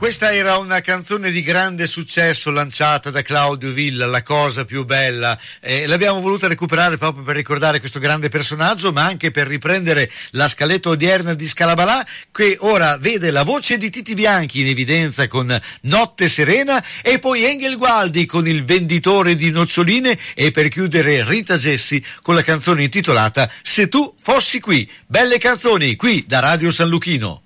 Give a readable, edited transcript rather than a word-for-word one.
Questa era una canzone di grande successo lanciata da Claudio Villa, La cosa più bella. L'abbiamo voluta recuperare proprio per ricordare questo grande personaggio, ma anche per riprendere la scaletta odierna di Scalabalà, che ora vede la voce di Titi Bianchi in evidenza con Notte Serena, e poi Engel Gualdi con Il venditore di noccioline, e per chiudere Rita Gessi con la canzone intitolata Se tu fossi qui. Belle canzoni qui da Radio San Luchino.